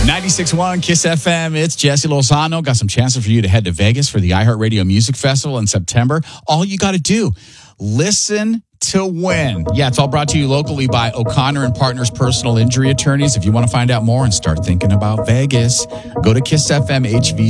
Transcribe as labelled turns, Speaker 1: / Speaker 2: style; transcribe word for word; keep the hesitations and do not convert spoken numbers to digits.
Speaker 1: ninety-six point one Kiss F M. It's Jesse Lozano. Got some chances for you to head to Vegas for the iHeartRadio Music Festival in September. All you got to do, listen to win. Yeah, it's all brought to you locally by O'Connor and Partners Personal Injury Attorneys. If you want to find out more and start thinking about Vegas, go to Kiss F M H V